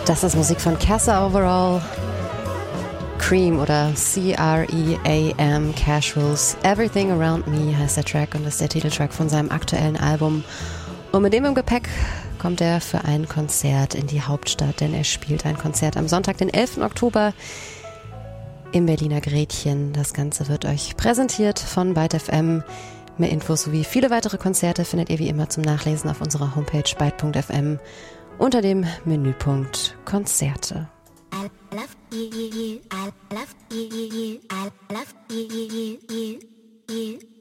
Das ist Musik von Casa Overall. Cream oder C-R-E-A-M, Casuals. Everything Around Me heißt der Track und ist der Titeltrack von seinem aktuellen Album. Und mit dem im Gepäck kommt er für ein Konzert in die Hauptstadt, denn er spielt ein Konzert am Sonntag, den 11. Oktober im Berliner Gretchen. Das Ganze wird euch präsentiert von Byte FM. Mehr Infos sowie viele weitere Konzerte findet ihr wie immer zum Nachlesen auf unserer Homepage byte.fm unter dem Menüpunkt Konzerte. I love you, I love you, I love you.